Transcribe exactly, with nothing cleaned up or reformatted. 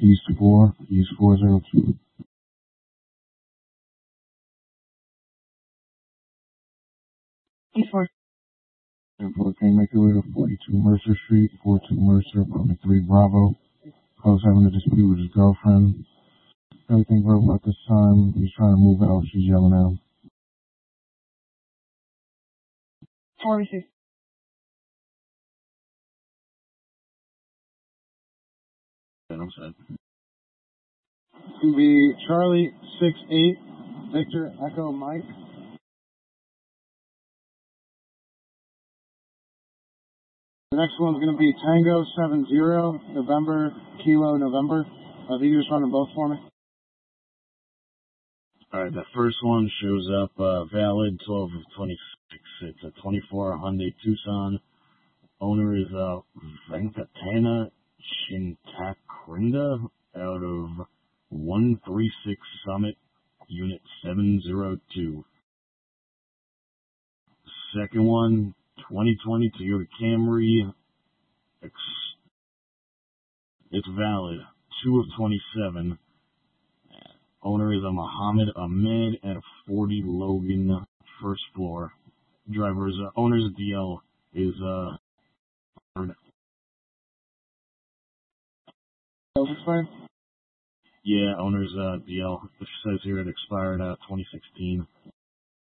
East four, East four zero two. East four. Airport, can you make your way to forty-two Mercer Street, forty-two Mercer, apartment three Bravo. Carl's having a dispute with his girlfriend. Everything verbal at this time. He's trying to move out. She's yelling at him. forty-six. I'm set. To be Charlie six eight, Victor Echo Mike. The next one's going to be Tango seven zero, November, Kilo, November. Uh, if you can just run them both for me. Alright, the first one shows up uh, valid twelve of twenty-six. It's a twenty-four Hyundai Tucson. Owner is uh, Venkatana Chintakrinda out of one thirty-six Summit, Unit seven zero two. Second one, twenty twenty Toyota Camry. It's valid, two of twenty-seven. Owner is a Muhammad Ahmed at a forty Logan, first floor. Driver's uh, owner's D L is uh. Expired? Yeah, owner's uh, D L. It says here it expired uh twenty sixteen.